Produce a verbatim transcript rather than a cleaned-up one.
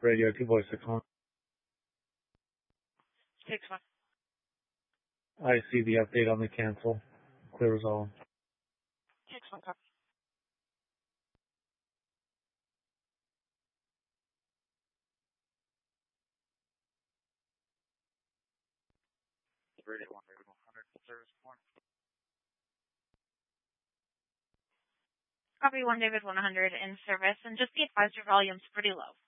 Radio two voice six one. Six one. I see the update on the cancel. Clear as all. Six one copy. Radio one, David one hundred, service one. Copy one, David one hundred in service, and just be advised your volume's pretty low.